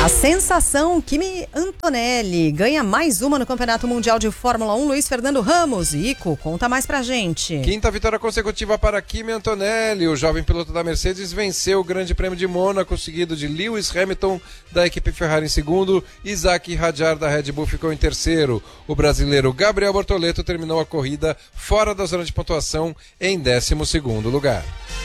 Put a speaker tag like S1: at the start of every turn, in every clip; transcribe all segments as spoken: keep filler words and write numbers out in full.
S1: A sensação Kimi Antonelli ganha mais uma no Campeonato Mundial de Fórmula um. Luiz Fernando Ramos. Ico, conta mais pra gente.
S2: Quinta vitória consecutiva para Kimi Antonelli. O jovem piloto da Mercedes venceu o Grande Prêmio de Mônaco, seguido de Lewis Hamilton da equipe Ferrari em segundo. Isaac Hadjar da Red Bull ficou em terceiro. O brasileiro Gabriel Bortoleto terminou a corrida fora da zona de pontuação em décimo segundo lugar.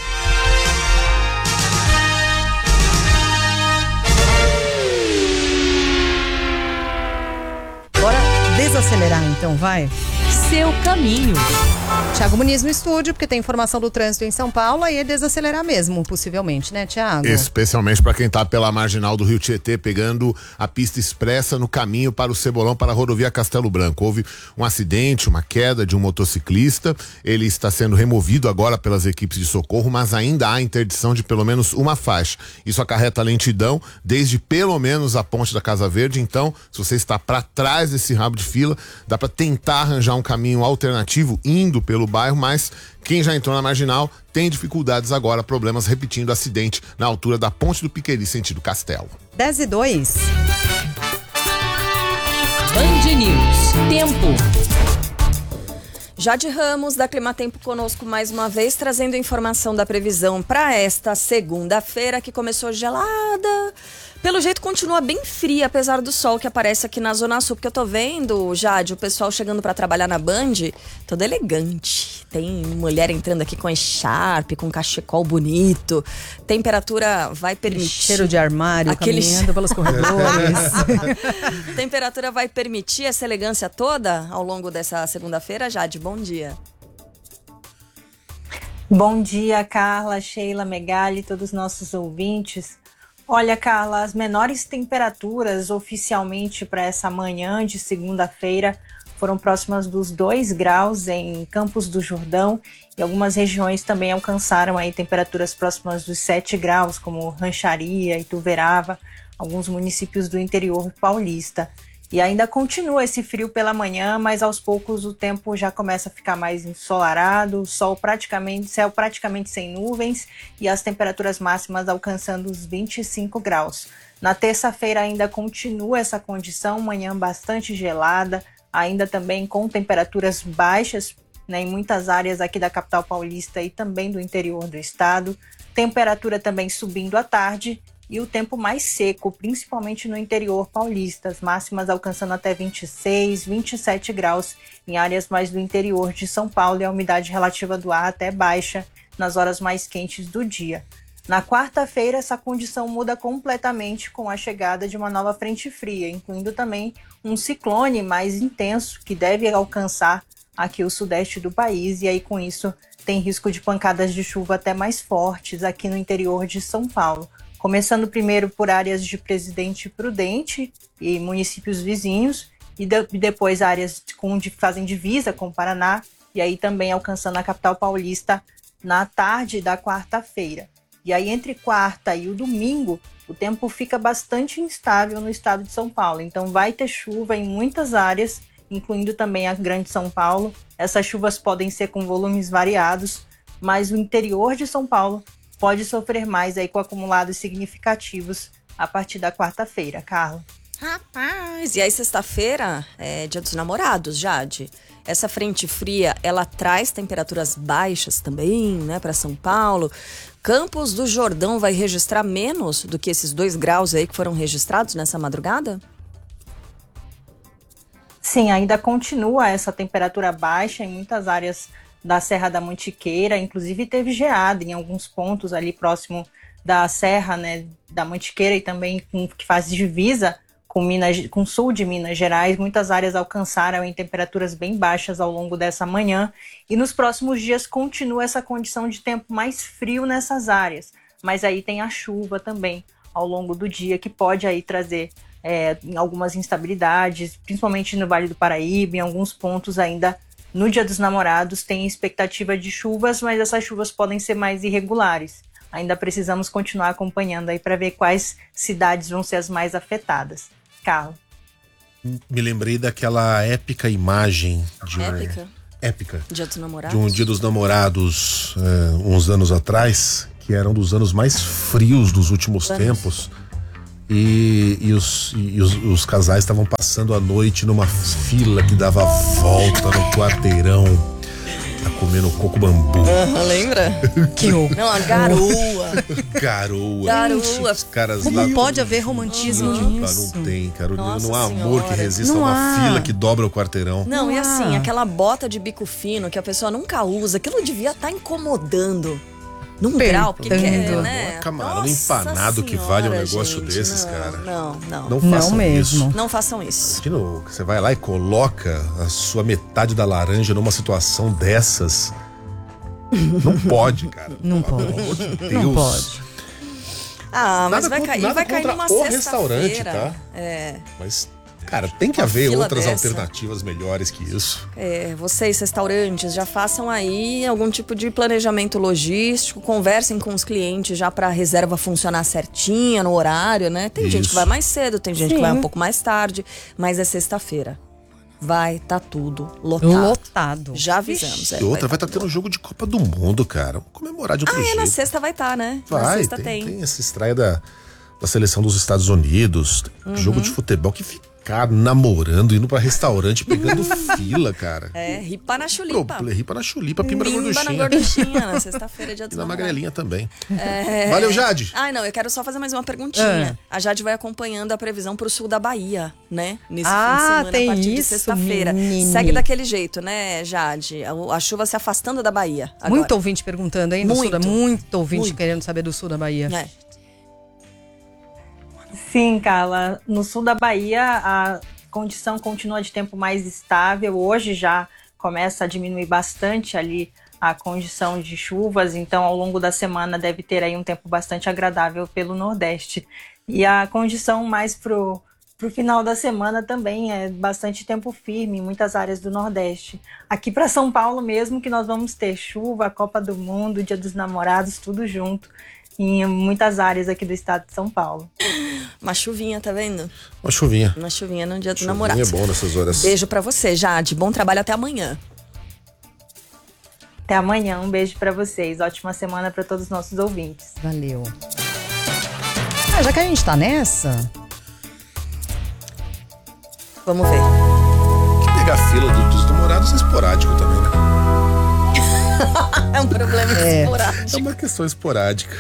S1: Desacelerar então, vai.
S3: Seu caminho.
S1: Thiago Muniz no estúdio, porque tem informação do trânsito em São Paulo, aí é desacelerar mesmo, possivelmente, né, Thiago?
S4: Especialmente para quem tá pela marginal do Rio Tietê, pegando a pista expressa no caminho para o Cebolão, para a rodovia Castelo Branco. Houve um acidente, uma queda de um motociclista, ele está sendo removido agora pelas equipes de socorro, mas ainda há interdição de pelo menos uma faixa. Isso acarreta lentidão desde pelo menos a ponte da Casa Verde. Então, se você está para trás desse rabo de fila, dá para tentar arranjar um caminho alternativo indo pelo bairro, mas quem já entrou na marginal tem dificuldades agora, problemas repetindo acidente na altura da Ponte do Piqueri, sentido Castelo.
S1: dez e dois.
S3: Band News. Tempo.
S5: Jade Ramos, da Climatempo, conosco mais uma vez, trazendo informação da previsão para esta segunda-feira, que começou gelada. Pelo jeito, continua bem fria, apesar do sol que aparece aqui na Zona Sul. Porque eu tô vendo, Jade, o pessoal chegando para trabalhar na Band, todo elegante. Tem mulher entrando aqui com echarpe, com cachecol bonito. Temperatura vai permitir...
S1: Cheiro de armário,
S5: Aquele...
S1: caminhando pelos corredores.
S5: Temperatura vai permitir essa elegância toda ao longo dessa segunda-feira, Jade? Bom dia.
S6: Bom dia, Carla, Sheila, Megali, todos os nossos ouvintes. Olha, Carla, as menores temperaturas oficialmente para essa manhã de segunda-feira foram próximas dos dois graus em Campos do Jordão, e algumas regiões também alcançaram aí temperaturas próximas dos sete graus, como Rancharia, Ituverava, alguns municípios do interior paulista. E ainda continua esse frio pela manhã, mas aos poucos o tempo já começa a ficar mais ensolarado, o sol praticamente, céu praticamente sem nuvens e as temperaturas máximas alcançando os vinte e cinco graus. Na terça-feira ainda continua essa condição, manhã bastante gelada, ainda também com temperaturas baixas, né, em muitas áreas aqui da capital paulista e também do interior do estado. Temperatura também subindo à tarde. E o tempo mais seco, principalmente no interior paulista, as máximas alcançando até vinte e seis, vinte e sete graus em áreas mais do interior de São Paulo, e a umidade relativa do ar até baixa nas horas mais quentes do dia. Na quarta-feira, essa condição muda completamente com a chegada de uma nova frente fria, incluindo também um ciclone mais intenso que deve alcançar aqui o sudeste do país, e aí com isso tem risco de pancadas de chuva até mais fortes aqui no interior de São Paulo. Começando primeiro por áreas de Presidente Prudente e municípios vizinhos, e de, depois áreas com, de, fazem divisa com o Paraná, e aí também alcançando a capital paulista na tarde da quarta-feira. E aí entre quarta e o domingo, o tempo fica bastante instável no estado de São Paulo. Então vai ter chuva em muitas áreas, incluindo também a Grande São Paulo. Essas chuvas podem ser com volumes variados, mas o interior de São Paulo pode sofrer mais aí com acumulados significativos a partir da quarta-feira, Carla.
S5: Rapaz, e aí sexta-feira é dia dos namorados, Jade. Essa frente fria, ela traz temperaturas baixas também, né, para São Paulo. Campos do Jordão vai registrar menos do que esses dois graus aí que foram registrados nessa madrugada?
S6: Sim, ainda continua essa temperatura baixa em muitas áreas da Serra da Mantiqueira, inclusive teve geada em alguns pontos ali próximo da Serra, né, da Mantiqueira, e também com, que faz divisa com, Minas, com o sul de Minas Gerais. Muitas áreas alcançaram em temperaturas bem baixas ao longo dessa manhã, e nos próximos dias continua essa condição de tempo mais frio nessas áreas, mas aí tem a chuva também ao longo do dia, que pode aí trazer é, algumas instabilidades, principalmente no Vale do Paraíba, em alguns pontos ainda. No Dia dos Namorados tem expectativa de chuvas, mas essas chuvas podem ser mais irregulares. Ainda precisamos continuar acompanhando aí para ver quais cidades vão ser as mais afetadas. Carla.
S7: Me lembrei daquela épica imagem de
S5: Épica?
S7: Épica.
S5: Dia dos Namorados?
S7: De um Dia dos Namorados, uh, uns anos atrás, que era um dos anos mais frios dos últimos
S5: anos.
S7: tempos. E, e, os, e os, os casais estavam passando a noite numa fila que dava volta no quarteirão. Tá comendo coco bambu.
S5: Ah, lembra?
S1: Que horror.
S5: Não, a garoa.
S7: Garoa.
S5: Garoa.
S7: Os caras
S1: Como
S7: lá,
S1: pode haver romantismo
S7: Ah,
S1: nisso?
S7: não tem, cara.
S5: Nossa
S7: não há amor
S5: Senhora.
S7: que resista
S1: Não
S7: a uma
S1: há.
S7: fila que dobra o quarteirão.
S5: Não, e
S1: Ah.
S5: assim, aquela bota de bico fino que a pessoa nunca usa, aquilo devia estar incomodando. Num grau, porque quer,
S1: Apertando.
S5: né?
S7: Ó, camarão
S5: Nossa
S7: empanado que vale um
S5: Senhora,
S7: negócio
S5: gente,
S7: desses,
S5: não,
S7: cara.
S5: Não, não.
S7: Não
S1: Não
S7: façam
S1: mesmo.
S7: isso.
S5: Não façam isso.
S7: Imagina, o- você vai lá e coloca a sua metade da laranja numa situação dessas. Não pode, cara.
S1: Não
S7: Pelo
S1: pode.
S7: amor de Deus.
S1: Não pode.
S5: Ah, mas
S7: Nada
S5: vai
S7: contra-
S5: cair,
S7: nada
S5: vai cair
S7: contra
S5: numa
S7: o restaurante,
S5: sexta-feira.
S7: tá?
S5: É,
S7: Mas, cara, tem que
S5: Uma
S7: haver
S5: fila
S7: outras
S5: dessa.
S7: alternativas melhores que isso.
S5: é, vocês, restaurantes, já façam aí algum tipo de planejamento logístico, conversem com os clientes já pra reserva funcionar certinha no horário, né? Tem gente
S7: Isso.
S5: que vai mais cedo, tem gente
S1: Sim.
S5: que vai um pouco mais tarde, mas é sexta-feira. Vai tá tudo lotado.
S1: Lotado.
S5: Já avisamos. é,
S7: E outra, vai
S5: tá
S7: estar tendo jogo de Copa do Mundo, cara. Vamos comemorar de outro
S5: Ah, é,
S7: jeito.
S5: na sexta vai estar, né? na
S7: Vai,
S5: sexta
S7: tem,
S5: tem.
S7: tem essa estreia da, da seleção dos Estados Unidos,
S5: Uhum.
S7: jogo de futebol que ficar namorando, indo pra restaurante, pegando fila, cara.
S5: É, ripa na chulipa.
S7: Pro- Ripa na chulipa, pimba na
S5: Pimba na
S7: gorduchinha.
S5: gorduchinha, na sexta-feira, dia
S7: E
S5: dos
S7: na
S5: namorados.
S7: magrelinha também.
S5: É.
S7: Valeu, Jade.
S5: Ai, não, eu quero só fazer mais uma perguntinha. A Jade vai acompanhando a previsão pro sul da Bahia, né? Nesse
S1: Ah,
S5: fim de semana,
S1: tem
S5: a partir de
S1: isso,
S5: sexta-feira.
S1: menine.
S5: Segue daquele jeito, né, Jade? A, a chuva se afastando da Bahia. Agora.
S1: Muito ouvinte perguntando, hein? Do sul da,
S5: Muito.
S1: muito ouvinte
S5: Muito.
S1: querendo saber do sul da Bahia.
S5: É.
S6: Sim, Carla. No sul da Bahia, a condição continua de tempo mais estável. Hoje já começa a diminuir bastante ali a condição de chuvas, então ao longo da semana deve ter aí um tempo bastante agradável pelo Nordeste. E a condição mais pro Para o final da semana também é bastante tempo firme em muitas áreas do Nordeste. Aqui para São Paulo mesmo que nós vamos ter chuva, Copa do Mundo, Dia dos Namorados, tudo junto em muitas áreas aqui do estado de São Paulo.
S5: Uma chuvinha, tá vendo?
S7: Uma chuvinha.
S5: Uma chuvinha no Dia dos
S7: Chuvinha
S5: Namorados.
S7: é bom nessas horas.
S5: Beijo pra você, Jade. Bom trabalho até amanhã.
S6: Até amanhã, um beijo para vocês. Ótima semana para todos os nossos ouvintes.
S1: Valeu. Ah, já que a gente tá nessa,
S5: Vamos ver.
S7: Que pegar a fila do- dos namorados é esporádico também, né?
S5: É um problema
S1: É.
S5: esporádico.
S7: É uma questão esporádica.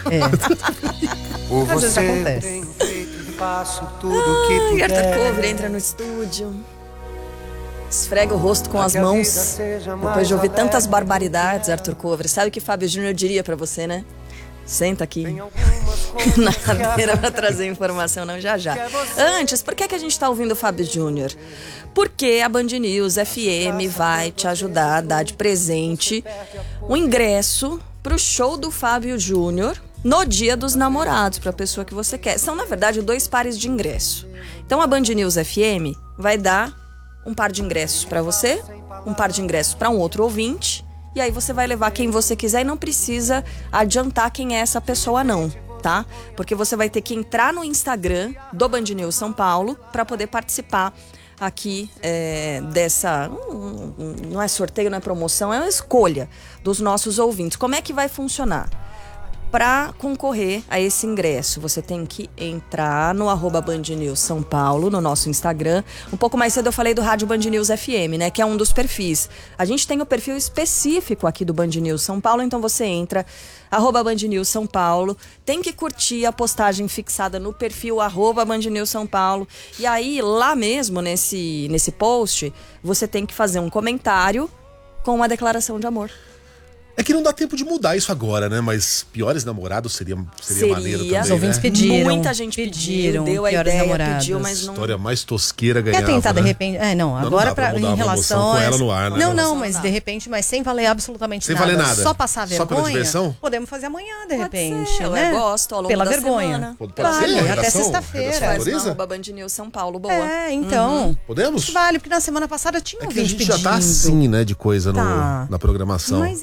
S2: Por
S1: às vezes
S2: você
S1: acontece.
S8: Faço tudo que
S5: Ai, Arthur
S8: puder.
S5: Cover entra no estúdio, esfrega o rosto com as
S8: Que a vida
S5: mãos.
S8: seja
S5: Depois
S8: mais
S5: de ouvir
S8: alegre.
S5: tantas barbaridades, Arthur Cover. Sabe o que Fábio Júnior diria pra você, né? Senta aqui
S8: Tem algumas coisas
S5: na
S8: que
S5: cadeira pra trazer informação, não já já. Antes, por que, que a gente tá ouvindo o Fábio Júnior? Porque a Band News F M vai te ajudar a dar de presente um ingresso pro show do Fábio Júnior no Dia dos Namorados, pra pessoa que você quer. São, na verdade, dois pares de ingresso. Então a Band News F M vai dar um par de ingressos pra você, um par de ingressos pra um outro ouvinte. E aí você vai levar quem você quiser e não precisa adiantar quem é essa pessoa não, tá? Porque você vai ter que entrar no Instagram do Band News São Paulo para poder participar aqui é, dessa... hum, hum, não é sorteio, não é promoção, é uma escolha dos nossos ouvintes. Como é que vai funcionar? Para concorrer a esse ingresso, você tem que entrar no arroba Band News São Paulo, no nosso Instagram. Um pouco mais cedo eu falei do Rádio Band News F M, né? Que é um dos perfis. A gente tem o perfil específico aqui do Band News São Paulo, então você entra, arroba Band News São Paulo, tem que curtir a postagem fixada no perfil arroba Band News São Paulo. E aí, lá mesmo, nesse, nesse post, você tem que fazer um comentário com uma declaração de amor.
S7: É que não dá tempo de mudar isso agora, né? Mas Piores Namorados seria, seria,
S5: Seria.
S7: maneiro
S5: Os
S7: também,
S1: os ouvintes
S7: né?
S1: pediram.
S5: Muita gente
S1: pediram,
S5: pediu, deu a
S1: Piores
S5: ideia,
S1: Namorados.
S5: pediu, mas não...
S7: História mais tosqueira
S1: Quer
S7: ganhava,
S1: tentar,
S7: né?
S1: de repente... É, não,
S7: Não, não
S1: agora
S7: dá pra
S1: pra,
S7: mudar
S1: em
S7: uma
S1: relação
S7: emoção com
S1: a
S7: ela
S1: essa-
S7: no ar, né?
S1: Não,
S7: Não,
S1: não,
S5: não
S1: mas
S5: dá.
S1: de repente, mas sem valer absolutamente
S7: Sem
S1: nada.
S7: valer nada.
S1: Só passar
S7: Só pela
S1: vergonha.
S7: diversão?
S1: Podemos fazer amanhã, de
S5: Pode
S1: repente,
S5: ser,
S1: né?
S5: eu gosto, ao longo
S1: Pela
S5: da
S1: vergonha.
S5: semana.
S7: Pode, pode
S1: Vale,
S7: ser?
S1: até
S7: Redação?
S1: sexta-feira.
S7: Redação
S5: Faz
S7: autoriza?
S5: uma arroba Band News São Paulo, boa.
S1: É, então.
S7: Podemos?
S1: Vale, porque na semana passada tinha
S7: É
S1: um
S7: que a
S1: vídeo
S7: gente já tá
S1: pedindo.
S7: assim, né, de coisa no-
S1: Tá.
S7: na programação.
S1: Mas é igual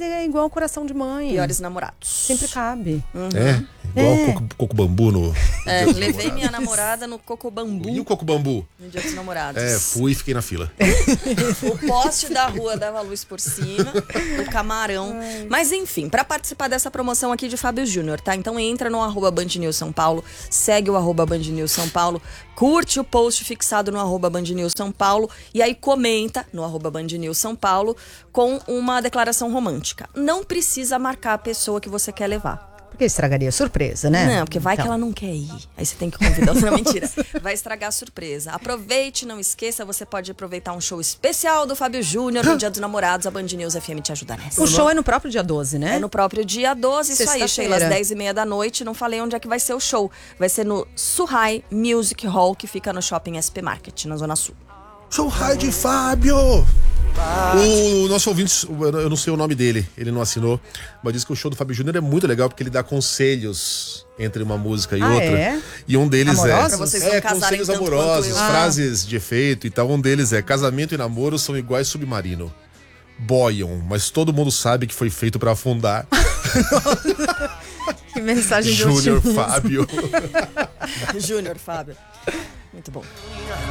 S1: igual um coração de mãe.
S5: Piores namorados.
S1: Sempre cabe.
S7: É, igual
S1: É.
S7: coco, coco bambu no.
S5: É,
S7: no Dia dos
S5: levei
S7: Namorados.
S5: minha namorada no Coco Bambu
S7: E o coco bambu?
S5: no Dia dos Namorados.
S7: É, fui e fiquei na fila.
S5: O poste da rua dava luz por cima, o camarão. Mas enfim, para participar dessa promoção aqui de Fábio Júnior, tá? Então entra no arroba Band News São Paulo, segue o arroba Band News São Paulo, curte o post fixado no arroba Band News São Paulo e aí comenta no arroba Band News São Paulo com uma declaração romântica. Não precisa marcar a pessoa que você quer levar.
S1: Porque estragaria a surpresa, né?
S5: Não, porque vai
S1: Então.
S5: que ela não quer ir. Aí você tem que convidar. Não, mentira. Vai estragar a surpresa. Aproveite, não esqueça, você pode aproveitar um show especial do Fábio Júnior no Dia dos Namorados. A Band News F M te ajuda nessa.
S1: O show é no próprio dia doze, né?
S5: É no próprio dia doze, isso aí,
S1: Sexta-feira.
S5: Sheila, às dez e meia da noite. Não falei onde é que vai ser o show. Vai ser no Suhai Music Hall, que fica no Shopping S P Market, na Zona Sul.
S7: Show high de Fábio! O nosso ouvinte, eu não sei o nome dele, ele não assinou, mas diz que o show do Fábio Júnior é muito legal porque ele dá conselhos entre uma música e
S1: Ah,
S7: outra.
S1: é?
S7: E um deles
S1: Amorosos?
S7: é.
S1: Pra
S5: vocês não
S7: é,
S5: casarem
S7: conselhos
S5: tanto quanto
S7: amorosos,
S5: eu.
S7: frases de efeito e tal. Um deles é: casamento e namoro são iguais submarino. Boiam, mas todo mundo sabe que foi feito pra afundar.
S1: Que mensagem de
S7: Júnior
S1: otimismo.
S7: Fábio.
S5: Júnior, Fábio. Muito bom.